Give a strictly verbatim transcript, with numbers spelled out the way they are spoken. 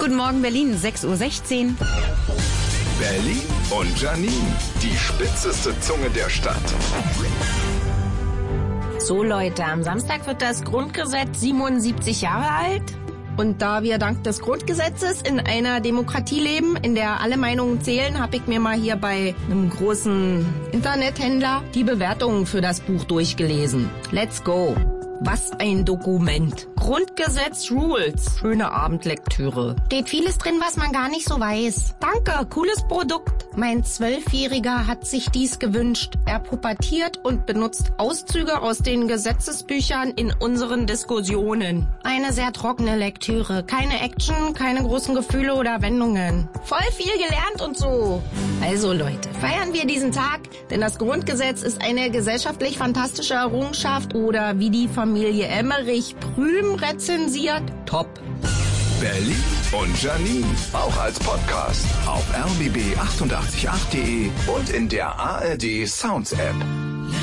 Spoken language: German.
Guten Morgen Berlin, sechs Uhr sechzehn. Berlin und Janine, die spitzeste Zunge der Stadt. So Leute, am Samstag wird das Grundgesetz siebenundsiebzig Jahre alt. Und da wir dank des Grundgesetzes in einer Demokratie leben, in der alle Meinungen zählen, habe ich mir mal hier bei einem großen Internethändler die Bewertungen für das Buch durchgelesen. Let's go! Was ein Dokument. Grundgesetz Rules. Schöne Abendlektüre. Steht vieles drin, was man gar nicht so weiß. Danke, cooles Produkt. Mein Zwölfjähriger hat sich dies gewünscht. Er pubertiert und benutzt Auszüge aus den Gesetzesbüchern in unseren Diskussionen. Eine sehr trockene Lektüre. Keine Action, keine großen Gefühle oder Wendungen. Voll viel gelernt und so. Also Leute, feiern wir diesen Tag, denn das Grundgesetz ist eine gesellschaftlich fantastische Errungenschaft oder wie die Familie Emmerich Prüm rezensiert, top. Berlin und Janine, auch als Podcast auf r b b acht acht acht punkt d e und in der A R D Sounds App.